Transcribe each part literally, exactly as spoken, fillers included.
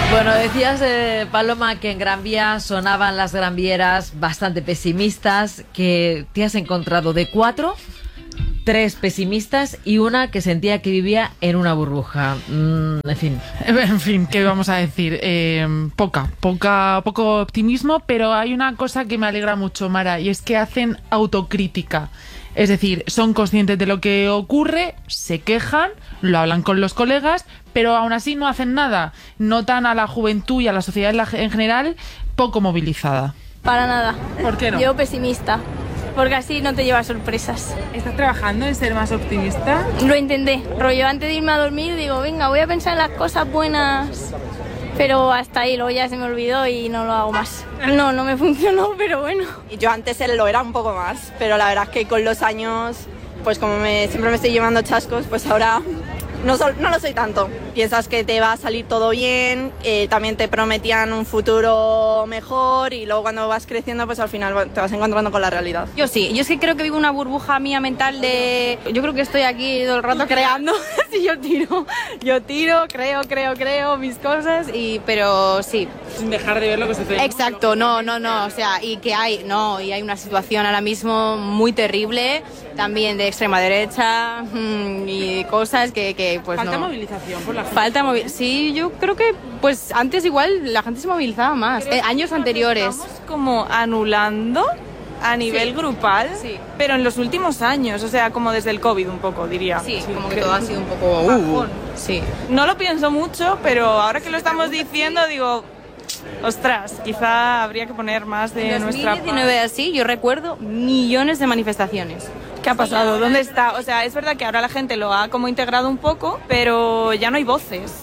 Bueno, decías, eh, Paloma, que en Gran Vía sonaban las granvieras bastante pesimistas, que te has encontrado de cuatro, tres pesimistas y una que sentía que vivía en una burbuja. Mm, en fin. En fin, ¿qué vamos a decir? Eh, poca, poca, poco optimismo, pero hay una cosa que me alegra mucho, Mara, y es que hacen autocrítica. Es decir, son conscientes de lo que ocurre, se quejan, lo hablan con los colegas, pero aún así no hacen nada. Notan a la juventud y a la sociedad en, la, en general poco movilizada. Para nada. ¿Por qué no? Yo pesimista, porque así no te llevas sorpresas. ¿Estás trabajando en ser más optimista? Lo intenté, rollo, antes de irme a dormir digo, venga, voy a pensar en las cosas buenas, pero hasta ahí, luego ya se me olvidó y no lo hago más. No, no me funcionó, pero bueno. Yo antes lo era un poco más, pero la verdad es que con los años, pues como me, siempre me estoy llevando chascos, pues ahora no, so, no lo soy tanto. Piensas que te va a salir todo bien, eh, también te prometían un futuro mejor y luego cuando vas creciendo, pues al final te vas encontrando con la realidad. Yo sí, yo es que creo que vivo una burbuja mía mental de... Yo creo que estoy aquí todo el rato creando. Si yo tiro, yo tiro, creo, creo, creo mis cosas, y pero sí. Sin dejar de ver lo que se hace. Exacto, no, no, no, o sea, y que hay, no, y hay una situación ahora mismo muy terrible, también de extrema derecha mmm, y cosas que, que pues Falta no. movilización por la gente. Falta movilización. Sí, yo creo que pues antes igual la gente se movilizaba más, eh, años anteriores. Estamos como anulando a nivel Sí. grupal, Sí. pero en los últimos años, o sea, como desde el COVID un poco, diría. Sí, como que creo. todo ha sido un poco... Uh, Bajón. sí. No lo pienso mucho, pero ahora que lo estamos diciendo, digo, ostras, quizá habría que poner más de En nuestra dos mil diecinueve parte. así, yo recuerdo millones de manifestaciones. ¿Qué ha pasado? ¿Dónde está? O sea, es verdad que ahora la gente lo ha como integrado un poco, pero ya no hay voces.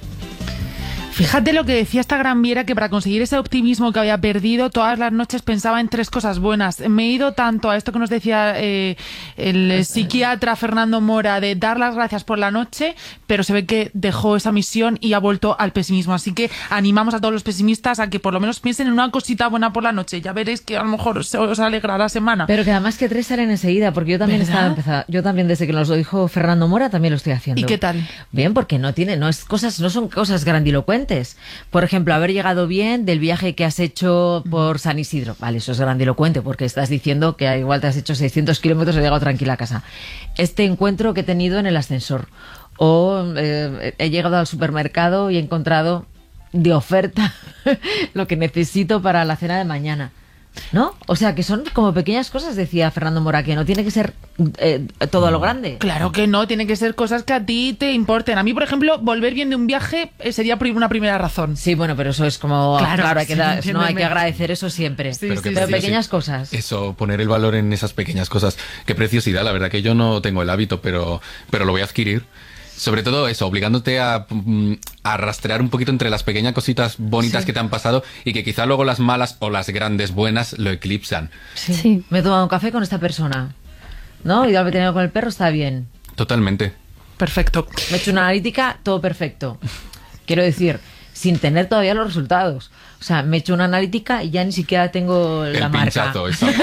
Fíjate lo que decía esta granviera, que para conseguir ese optimismo que había perdido, todas las noches pensaba en tres cosas buenas. Me he ido tanto a esto que nos decía eh, el psiquiatra Fernando Mora, de dar las gracias por la noche, pero se ve que dejó esa misión y ha vuelto al pesimismo. Así que animamos a todos los pesimistas a que por lo menos piensen en una cosita buena por la noche. Ya veréis que a lo mejor os, os alegrará la semana. Pero que además que tres salen enseguida, porque yo también ¿Verdad? estaba empezada. Yo también, desde que nos lo dijo Fernando Mora, también lo estoy haciendo. ¿Y qué tal? Bien, porque no tiene, no es cosas, no son cosas grandilocuentes. Por ejemplo, haber llegado bien del viaje que has hecho por San Isidro. Vale, eso es grandilocuente, porque estás diciendo que igual te has hecho seiscientos kilómetros y has llegado tranquila a casa. Este encuentro que he tenido en el ascensor. O eh, he llegado al supermercado y he encontrado de oferta lo que necesito para la cena de mañana. ¿No? O sea, que son como pequeñas cosas, decía Fernando Mora, que no tiene que ser eh, todo a lo grande. Claro que no, tiene que ser cosas que a ti te importen. A mí, por ejemplo, volver bien de un viaje eh, sería una primera razón. Sí, bueno, pero eso es como... Claro, Claro, hay, que sí, dar, no, entiéndeme. hay que agradecer eso siempre. Sí, Pero, sí, qué Pero sí. pequeñas preciosi- cosas. Eso, poner el valor en esas pequeñas cosas. Qué preciosidad, la verdad que yo no tengo el hábito, pero, pero lo voy a adquirir. Sobre todo eso, obligándote a, mm, a rastrear un poquito entre las pequeñas cositas bonitas Sí. que te han pasado y que quizá luego las malas o las grandes buenas lo eclipsan. Sí. Sí. Me he tomado un café con esta persona, ¿no? Y al veterinario con el perro, está bien. Totalmente. Perfecto. Me he hecho una analítica, todo perfecto. Quiero decir, sin tener todavía los resultados. O sea, me he hecho una analítica y ya ni siquiera tengo la el marca. pinchazo, exacto.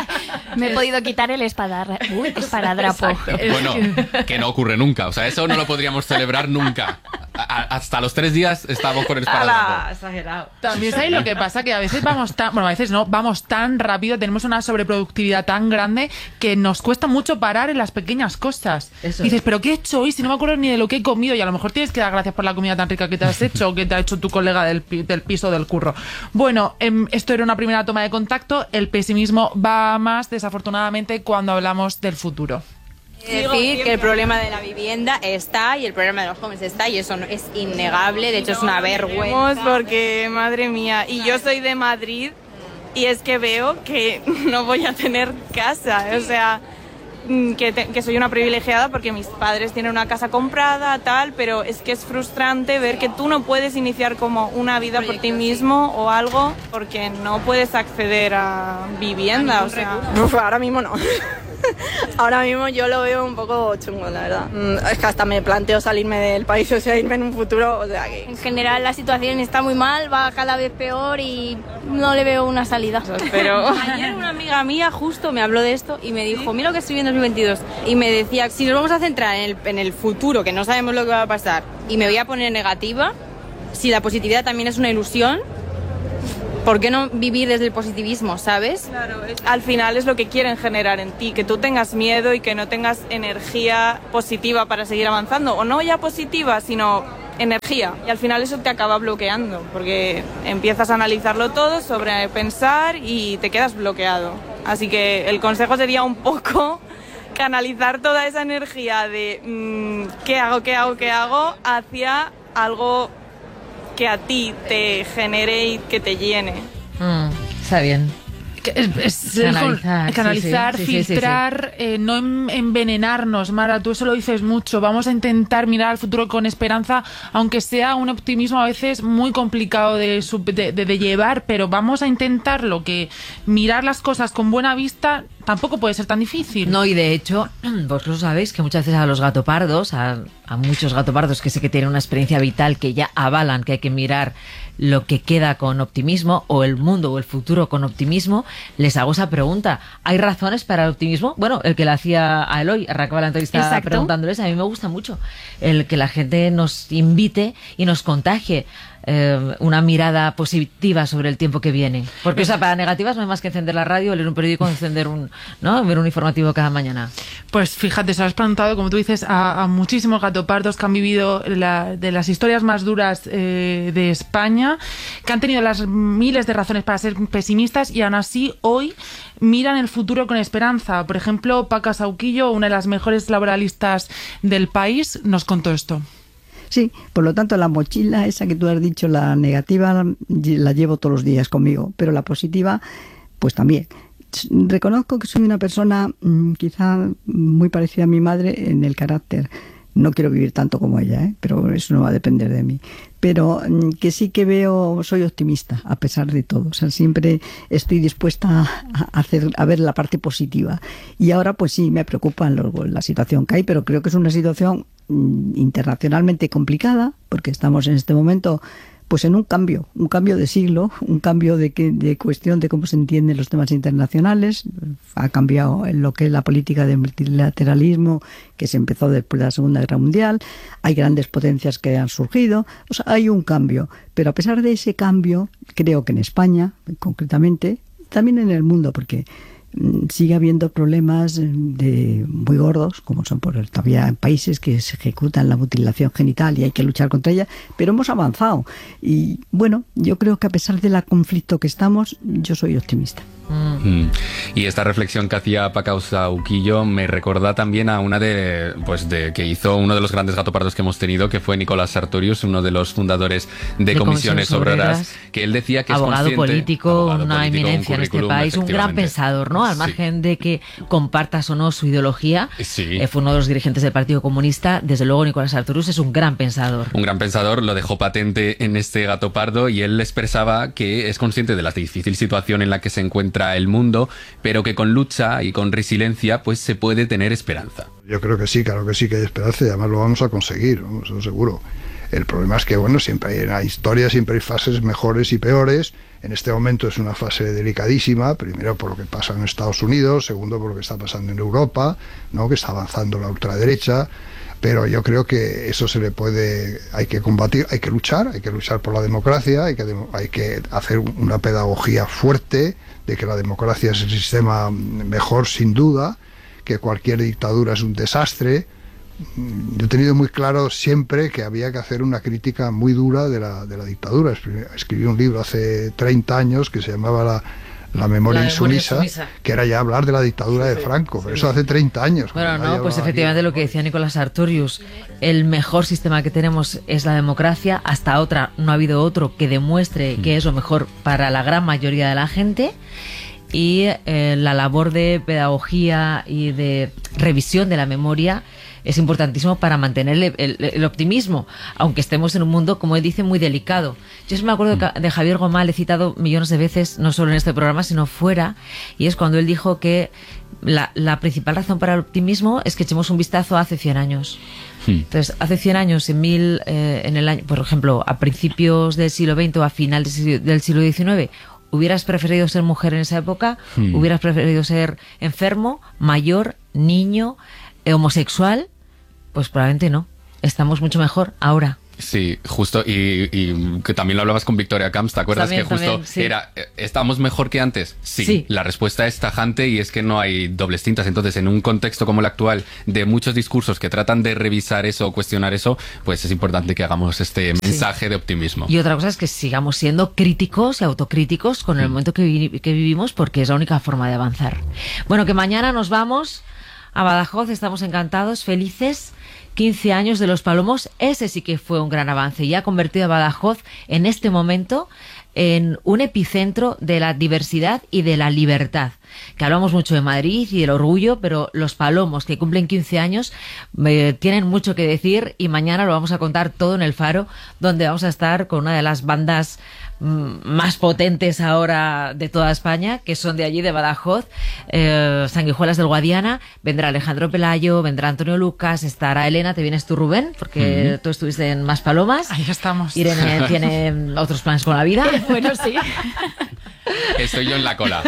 Me he podido quitar el espadar... Uy, esparadrapo. Bueno, que no ocurre nunca. O sea, eso no lo podríamos celebrar nunca. A- a- hasta los tres días estamos con el ¡Hala! esparadrapo. Exagerado. También sabéis lo que pasa, que a veces vamos tan, bueno, a veces no, vamos tan rápido, tenemos una sobreproductividad tan grande que nos cuesta mucho parar en las pequeñas cosas. Eso Dices, es. pero ¿qué he hecho hoy? Si no me acuerdo ni de lo que he comido, y a lo mejor tienes que dar gracias por la comida tan rica que te has hecho o que te ha hecho tu colega del, pi- del piso del curro. Bueno, em, esto era una primera toma de contacto. El pesimismo va a más, desafortunadamente, cuando hablamos del futuro. Decir que el problema de la vivienda está y el problema de los jóvenes está, y eso no, es innegable, de hecho es una Veremos vergüenza. porque, madre mía, y yo soy de Madrid y es que veo que no voy a tener casa, o sea, mm, que, te- que soy una privilegiada porque mis padres tienen una casa comprada, tal, pero es que es frustrante ver que tú no puedes iniciar como una vida por ti mismo o algo porque no puedes acceder a vivienda, o sea... Uf, ahora mismo no. Ahora mismo yo lo veo un poco chungo, la verdad. Mm, Es que hasta me planteo salirme del país, o sea, irme en un futuro, o sea que... En general la situación está muy mal, va cada vez peor y no le veo una salida. Pero ayer una amiga mía justo me habló de esto y me dijo, mira lo que estoy viendo en dos mil veintidós. Y me decía, si nos vamos a centrar en el, en el futuro, que no sabemos lo que va a pasar, y me voy a poner negativa, si la positividad también es una ilusión, ¿por qué no vivir desde el positivismo, sabes? Claro, es, al final es lo que quieren generar en ti, que tú tengas miedo y que no tengas energía positiva para seguir avanzando, o no ya positiva, sino energía. Y al final eso te acaba bloqueando, porque empiezas a analizarlo todo, sobrepensar y te quedas bloqueado. Así que el consejo sería un poco canalizar toda esa energía de mmm, ¿qué hago, qué hago, qué hago? Hacia algo que a ti te genere y que te llene. Mm, está bien. Es, es canalizar, canalizar sí, sí, filtrar, sí, sí, sí. Eh, no envenenarnos. Mara, tú eso lo dices mucho. Vamos a intentar mirar al futuro con esperanza, aunque sea un optimismo a veces muy complicado de, de, de, de llevar, pero vamos a intentarlo, que mirar las cosas con buena vista tampoco puede ser tan difícil. No, y de hecho, vosotros sabéis que muchas veces a los gatopardos, a, a muchos gatopardos que sé que tienen una experiencia vital, que ya avalan que hay que mirar lo que queda con optimismo, o el mundo o el futuro con optimismo, les hago esa pregunta. ¿Hay razones para el optimismo? Bueno, el que le hacía a Eloy, arrancaba la entrevista Exacto. preguntándoles, a mí me gusta mucho el que la gente nos invite y nos contagie eh, una mirada positiva sobre el tiempo que viene. Porque, o sea, para negativas no hay más que encender la radio, leer un periódico, encender un, ¿no? ver un informativo cada mañana. Pues fíjate, se lo has preguntado, como tú dices, a, a muchísimos gatopardos que han vivido la, de las historias más duras eh, de España, que han tenido las miles de razones para ser pesimistas y aún así hoy miran el futuro con esperanza. Por ejemplo, Paca Sauquillo, una de las mejores laboralistas del país, nos contó esto. Sí, por lo tanto la mochila esa que tú has dicho, la negativa, la llevo todos los días conmigo, pero la positiva, pues también. Reconozco que soy una persona mmm, quizá muy parecida a mi madre en el carácter. No quiero vivir tanto como ella, ¿eh? Pero eso no va a depender de mí. Pero mmm, que sí que veo, soy optimista a pesar de todo. O sea, siempre estoy dispuesta a, hacer, a ver la parte positiva. Y ahora pues sí, me preocupa lo, la situación que hay, pero creo que es una situación mmm, internacionalmente complicada, porque estamos en este momento pues en un cambio, un cambio de siglo, un cambio de, que, de cuestión de cómo se entienden los temas internacionales. Ha cambiado en lo que es la política de multilateralismo que se empezó después de la Segunda Guerra Mundial. Hay grandes potencias que han surgido. O sea, hay un cambio. Pero a pesar de ese cambio, creo que en España, concretamente, también en el mundo, porque sigue habiendo problemas de muy gordos, como son por todavía países que se ejecutan la mutilación genital y hay que luchar contra ella, pero hemos avanzado. Y bueno, yo creo que a pesar del conflicto que estamos, yo soy optimista. Mm. Y esta reflexión que hacía Paca Sauquillo me recuerda también a una de, pues de que hizo uno de los grandes gatopardos que hemos tenido, que fue Nicolás Sartorius, uno de los fundadores de, de Comisiones, Comisiones Obreras, Obreras, que él decía que abogado es político, abogado una político, eminencia un en este país, un gran pensador, ¿no? Al margen sí. de que compartas o no su ideología, sí. eh, fue uno de los dirigentes del Partido Comunista. Desde luego Nicolás Sartorius es un gran pensador. Un gran pensador, lo dejó patente en este gatopardo y él expresaba que es consciente de la difícil situación en la que se encuentra el mundo, pero que con lucha y con resiliencia pues se puede tener esperanza. Yo creo que sí, claro que sí que hay esperanza y además lo vamos a conseguir, ¿no? Eso seguro. El problema es que, bueno, siempre hay en la historia, siempre hay fases mejores y peores. En este momento es una fase delicadísima, primero por lo que pasa en Estados Unidos, segundo por lo que está pasando en Europa, ¿no? Que está avanzando la ultraderecha. Pero yo creo que eso se le puede, hay que combatir, hay que luchar, hay que luchar por la democracia, hay que, hay que hacer una pedagogía fuerte de que la democracia es el sistema mejor sin duda, que cualquier dictadura es un desastre. Yo he tenido muy claro siempre que había que hacer una crítica muy dura de la, de la dictadura. Escribí un libro hace treinta años que se llamaba La La memoria, la memoria insumisa, insumisa, que era ya hablar de la dictadura sí, de Franco, sí, pero eso hace treinta años. Bueno, no, pues efectivamente aquí, lo que decía Nicolás Sartorius, el mejor sistema que tenemos es la democracia, hasta otra, no ha habido otro que demuestre mm. que es lo mejor para la gran mayoría de la gente, y eh, la labor de pedagogía y de revisión de la memoria es importantísimo para mantener el, el, el optimismo, aunque estemos en un mundo, como él dice, muy delicado. Yo me acuerdo de, de Javier Gomá, le he citado millones de veces, no solo en este programa, sino fuera, y es cuando él dijo que la, la principal razón para el optimismo es que echemos un vistazo a hace cien años. Hmm. Entonces, hace cien años, en mil, eh, en el año, por ejemplo, a principios del siglo veinte o a final del siglo diecinueve, ¿hubieras preferido ser mujer en esa época? Hmm. ¿Hubieras preferido ser enfermo, mayor, niño, eh, homosexual? Pues probablemente no. Estamos mucho mejor ahora. Sí, justo, y, y que también lo hablabas con Victoria Camps, ¿te acuerdas También, que justo también, sí. era, ¿estamos mejor que antes? Sí. Sí. La respuesta es tajante y es que no hay dobles tintas. Entonces, en un contexto como el actual, de muchos discursos que tratan de revisar eso o cuestionar eso, pues es importante que hagamos este mensaje sí. de optimismo. Y otra cosa es que sigamos siendo críticos y autocríticos con el mm. momento que, vi que vivimos, porque es la única forma de avanzar. Bueno, que mañana nos vamos a Badajoz, estamos encantados, felices. quince años de Los Palomos, ese sí que fue un gran avance y ha convertido a Badajoz en este momento en un epicentro de la diversidad y de la libertad. Que hablamos mucho de Madrid y del orgullo, pero Los Palomos, que cumplen quince años, eh, tienen mucho que decir y mañana lo vamos a contar todo en El Faro, donde vamos a estar con una de las bandas más potentes ahora de toda España, que son de allí, de Badajoz, eh, Sanguijuelas del Guadiana. Vendrá Alejandro Pelayo, vendrá Antonio Lucas, estará Elena, te vienes tú, Rubén, porque uh-huh. tú estuviste en Más Palomas. Ahí estamos. Irene tiene otros planes con la vida. Bueno, sí. Estoy yo en la cola.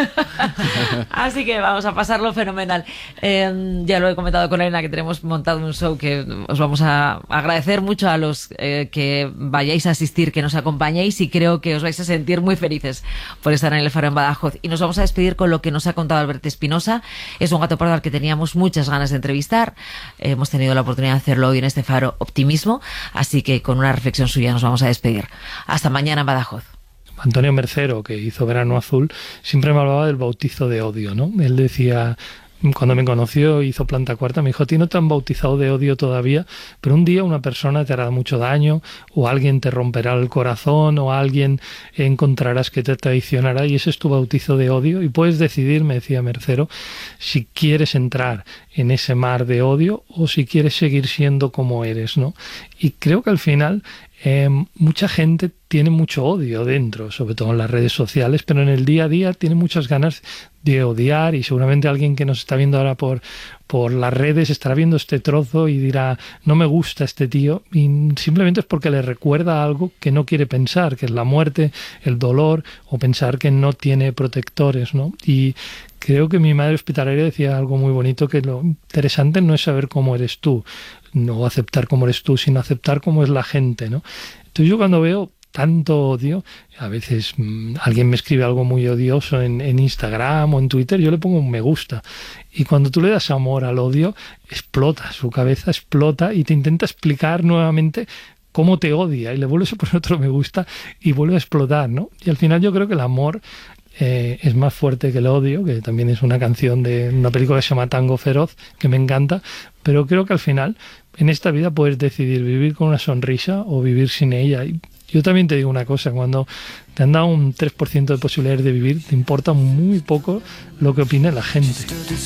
Así que vamos a pasarlo fenomenal. Eh, ya lo he comentado con Elena, que tenemos montado un show que os vamos a agradecer mucho a los eh, que vayáis a asistir, que nos acompañéis, y creo que os vais a sentir muy felices por estar en El Faro en Badajoz. Y nos vamos a despedir con lo que nos ha contado Alberto Espinosa. Es un gato pardo al que teníamos muchas ganas de entrevistar. Eh, hemos tenido la oportunidad de hacerlo hoy en este Faro Optimismo, así que con una reflexión suya nos vamos a despedir. Hasta mañana en Badajoz. Antonio Mercero, que hizo Verano Azul, siempre me hablaba del bautizo de odio, ¿no? Él decía, cuando me conoció, hizo Planta Cuarta, me dijo, a ti no te han bautizado de odio todavía, pero un día una persona te hará mucho daño, o alguien te romperá el corazón, o alguien encontrarás que te traicionará, y ese es tu bautizo de odio, y puedes decidir, me decía Mercero, si quieres entrar en ese mar de odio, o si quieres seguir siendo como eres, ¿no? Y creo que al final Eh, mucha gente tiene mucho odio dentro, sobre todo en las redes sociales, pero en el día a día tiene muchas ganas de odiar, y seguramente alguien que nos está viendo ahora por, por las redes estará viendo este trozo y dirá, no me gusta este tío, y simplemente es porque le recuerda algo que no quiere pensar, que es la muerte, el dolor, o pensar que no tiene protectores, ¿no? Y creo que mi madre hospitalaria decía algo muy bonito, que lo interesante no es saber cómo eres tú, no aceptar cómo eres tú, sino aceptar cómo es la gente, ¿no? Entonces yo cuando veo tanto odio, a veces mmm, alguien me escribe algo muy odioso en, en Instagram o en Twitter, yo le pongo un me gusta, y cuando tú le das amor al odio, explota, su cabeza explota y te intenta explicar nuevamente cómo te odia, y le vuelves a poner otro me gusta y vuelve a explotar, ¿no? Y al final yo creo que el amor Eh, es más fuerte que el odio, que también es una canción de una película que se llama Tango Feroz, que me encanta, pero creo que al final en esta vida puedes decidir vivir con una sonrisa o vivir sin ella. Y yo también te digo una cosa, cuando te han dado un tres por ciento de posibilidades de vivir, te importa muy poco lo que opine la gente.